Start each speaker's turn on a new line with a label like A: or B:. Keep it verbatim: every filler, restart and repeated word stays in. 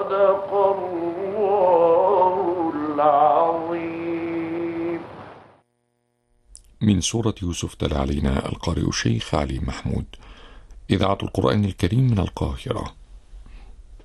A: صدق الله العظيم.
B: من سورة يوسف تلا علينا القارئ الشيخ علي محمود، إذاعة القرآن الكريم من القاهرة.